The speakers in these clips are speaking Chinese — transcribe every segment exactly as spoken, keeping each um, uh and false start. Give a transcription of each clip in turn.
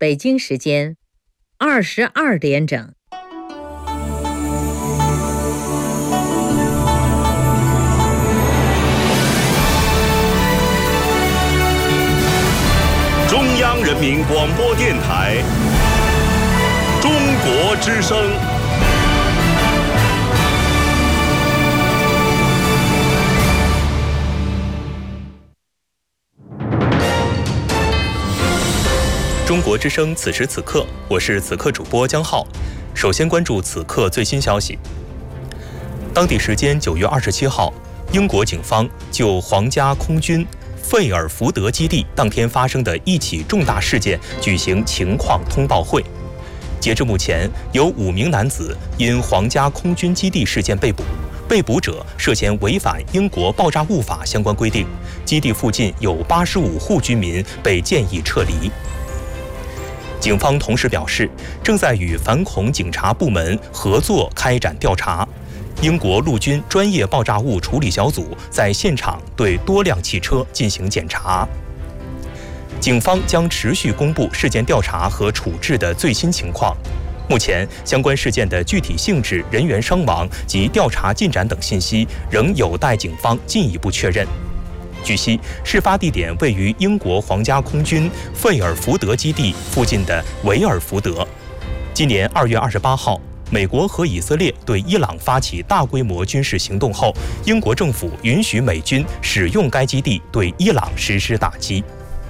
北京时间二十二点整。 中央人民广播电台中国之声。 中国之声，此时此刻，我是此刻主播江浩。首先关注此刻最新消息。当地时间九月二十七号，英国警方就皇家空军费尔福德基地当天发生的一起重大事件举行情况通报会。截至目前，有五名男子因皇家空军基地事件被捕，被捕者涉嫌违反英国爆炸物法相关规定。基地附近有八十五户居民被建议撤离。警方同时表示，正在与反恐警察部门合作开展调查。英国陆军专业爆炸物处理小组在现场对多辆汽车进行检查。警方将持续公布事件调查和处置的最新情况。目前，相关事件的具体性质、人员伤亡及调查进展等信息仍有待警方进一步确认。据悉，事发地点位于英国皇家空军费尔福德基地附近的维尔福德。今年二月二十八号，美国和以色列对伊朗发起大规模军事行动后，英国政府允许美军使用该基地对伊朗实施打击。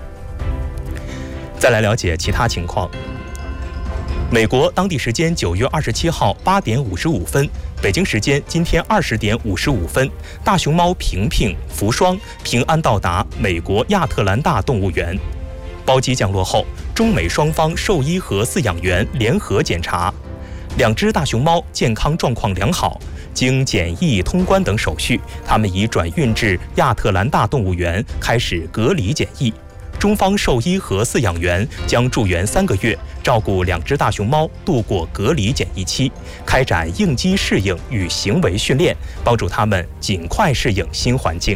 再来了解其他情况。美国当地时间九月二十七号八点五十五分，北京时间今天二十点五十五分，大熊猫平平、福双平安到达美国亚特兰大动物园。包机降落后，中美双方兽医和饲养员联合检查，两只大熊猫健康状况良好，经检疫通关等手续，它们已转运至亚特兰大动物园开始隔离检疫。中方兽医和饲养员将驻园三个月，照顾两只大熊猫度过隔离检疫期，开展应激适应与行为训练，帮助它们尽快适应新环境。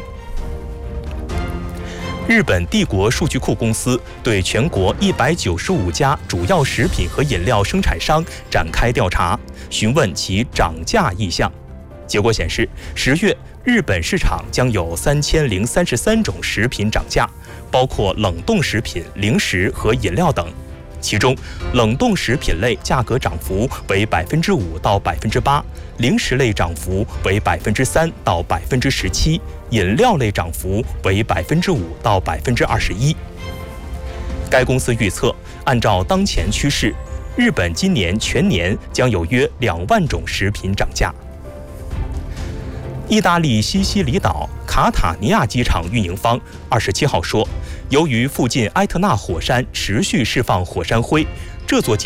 日本帝国数据库公司对全国一百九十五家主要食品和饮料生产商展开调查，询问其涨价意向。结果显示，十月日本市场将有三千零三十三种食品涨价，包括冷冻食品、零食和饮料等。其中，冷冻食品类价格涨幅为百分之五到百分之八，零食类涨幅为百分之三到百分之十七，饮料类涨幅为百分之五到百分之二十一。该公司预测，按照当前趋势，日本今年全年将有约两万种食品涨价。意大利西西里岛卡塔尼亚机场运营方二十七号说，由于附近埃特纳火山持续释放火山灰，这座